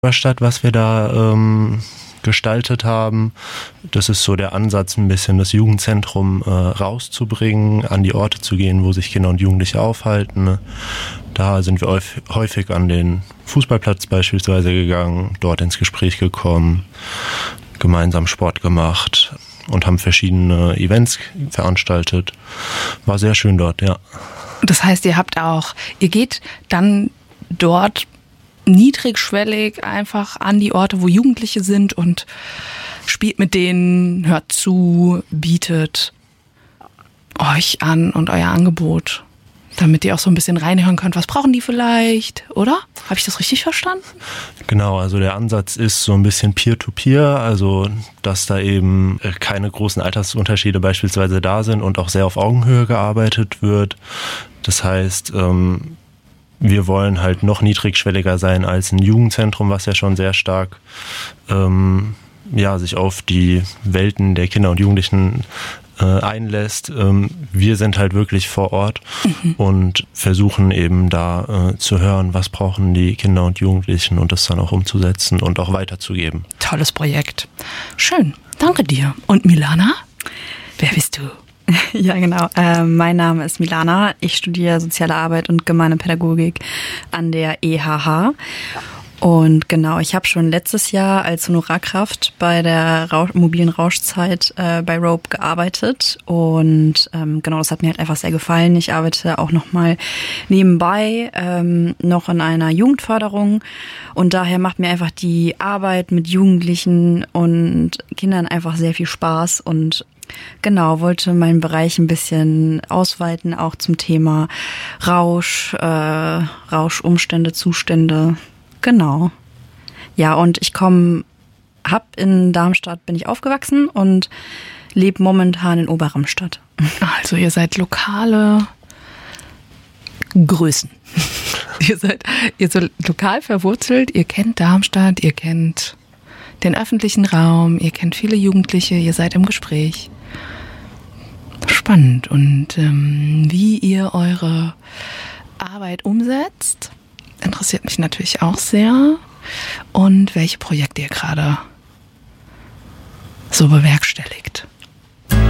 Stadt, was wir da gestaltet haben. Das ist so der Ansatz, ein bisschen das Jugendzentrum rauszubringen, an die Orte zu gehen, wo sich Kinder und Jugendliche aufhalten. Da sind wir häufig an den Fußballplatz beispielsweise gegangen, dort ins Gespräch gekommen, gemeinsam Sport gemacht und haben verschiedene Events veranstaltet. War sehr schön dort, ja. Das heißt, ihr geht dann dort niedrigschwellig einfach an die Orte, wo Jugendliche sind und spielt mit denen, hört zu, bietet euch an und euer Angebot, damit ihr auch so ein bisschen reinhören könnt, was brauchen die vielleicht, oder? Habe ich das richtig verstanden? Genau, also der Ansatz ist so ein bisschen Peer-to-Peer, also dass da eben keine großen Altersunterschiede beispielsweise da sind und auch sehr auf Augenhöhe gearbeitet wird. Das heißt, wir wollen halt noch niedrigschwelliger sein als ein Jugendzentrum, was ja schon sehr stark sich auf die Welten der Kinder und Jugendlichen einlässt. Wir sind halt wirklich vor Ort und versuchen eben da zu hören, was brauchen die Kinder und Jugendlichen und das dann auch umzusetzen und auch weiterzugeben. Tolles Projekt. Schön, danke dir. Und Milana, wer bist du? Ja, genau. Mein Name ist Milana. Ich studiere Soziale Arbeit und Gemeindepädagogik an der EHH. Und genau, ich habe schon letztes Jahr als Honorarkraft bei der mobilen Rauschzeit bei Rope gearbeitet. Und genau, das hat mir halt einfach sehr gefallen. Ich arbeite auch nochmal nebenbei noch in einer Jugendförderung. Und daher macht mir einfach die Arbeit mit Jugendlichen und Kindern einfach sehr viel Spaß. Und genau, wollte meinen Bereich ein bisschen ausweiten, auch zum Thema Rausch, Rauschumstände, Zustände. Genau. Ja, und in Darmstadt bin ich aufgewachsen und lebe momentan in Oberramstadt. Also ihr seid lokale Größen. Ihr seid lokal verwurzelt, ihr kennt Darmstadt, ihr kennt den öffentlichen Raum, ihr kennt viele Jugendliche, ihr seid im Gespräch. Spannend. Und wie ihr eure Arbeit umsetzt, interessiert mich natürlich auch sehr. Und welche Projekte ihr gerade so bewerkstelligt.